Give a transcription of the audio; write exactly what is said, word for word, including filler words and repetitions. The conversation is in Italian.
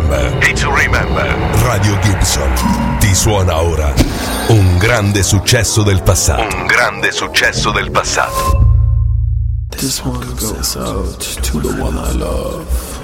remember. Hit to remember. Radio Gibson ti suona ora un grande successo del passato. Un grande successo del passato. This one goes out to the one I love.